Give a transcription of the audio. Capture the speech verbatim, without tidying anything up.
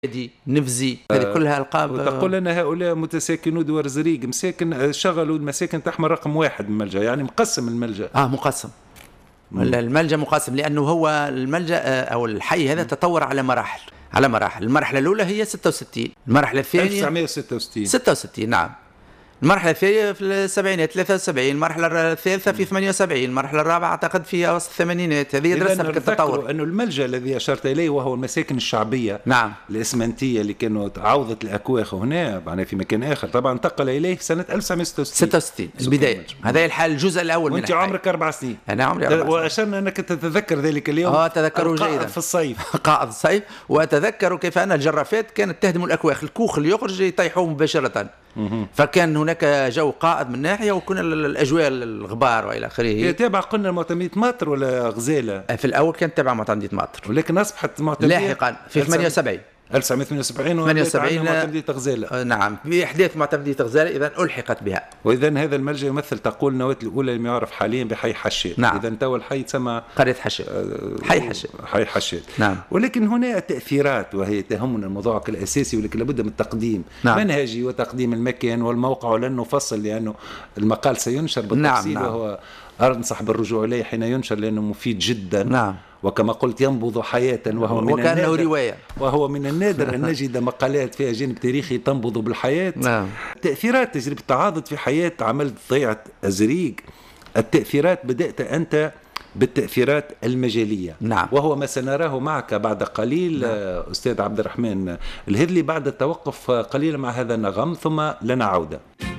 دي نفزي هذه كلها ألقاب. وتقول أن هؤلاء متساكنو دوار زريق مساكن شغلوا المساكن تحمل رقم واحد من الملجأ، يعني مقسم الملجأ. آه مقسم. مم. الملجأ مقسم لأنه هو الملجأ أو الحي هذا تطور على مراحل على مراحل. المرحلة الأولى هي ستة وستين، المرحلة الثانية ألف وتسعمائة وستة وستين ستة وستين نعم، المرحلة الثانية في السبعينات ثلاثة وسبعين، المرحلة الثالثة في ثمانية وسبعين، المرحلة الرابعة أعتقد في وسط الثمانينات. هذه درسنا في التطور. أنه الملجأ الذي أشرت إليه وهو المساكن الشعبية نعم الإسمنتية اللي كانوا عوضة الأكواخ هنا يعني في مكان آخر طبعا انتقل إليه في سنة ألف وتسعمائة وستة وستين ستة وستين البداية. هذا الحال الجزء الأول من وأنت عمرك أربع سنين. أنا عمري أربع سنين وأشرنا أنك تتذكر ذلك اليوم. آه تذكروا جيدا في الصيف قائد الصيف. وأتذكر كيف أن الجرافات كانت تهدم الأكواخ، الكوخ اللي يخرج يطيحوه مباشرة. فكان هناك جو قائد من ناحية وكنا الأجواء الغبار وإلى آخره. هي تابع قلنا معتمدية ماطر ولا غزالة؟ في الأول كانت تابع معتمدية ماطر ولكن أصبحت معتمدية لاحقا في ثمانية وسبعين ألف وتسعمائة وثمانية وسبعين ثمانية وسبعين معتمدية غزالة. نعم بإحداث معتمدية غزالة إذا ألحقت بها. وإذا هذا الملجأ يمثل تقول النواة الأولى اللي يعرف حاليا بحي حشاد. نعم. إذا توا الحي تسمى قرية حشاد. حي حشاد. حي حشاد. نعم. ولكن هنا تأثيرات وهي تهمنا الموضوع الأساسي ولكن لابد من التقديم نعم. منهجي وتقديم المكان والموقع ولن نفصل لأنه المقال سينشر بالتفصيل. نعم. نعم. وهو أنصح بالرجوع إليه حين ينشر لأنه مفيد جدا. نعم. وكما قلت ينبض حياة وهو من وكأنه النادر رواية وهو من النادر أن نجد مقالات فيها جانب تاريخي تنبض بالحياة. نعم. تأثيرات تجربة التعاضد في حياة عمل ضيعة الزريق. التأثيرات بدأت أنت بالتأثيرات المجالية. نعم. وهو ما سنراه معك بعد قليل. نعم. أستاذ عبد الرحمن الهذلي بعد التوقف قليلا مع هذا النغم ثم لنا عودة.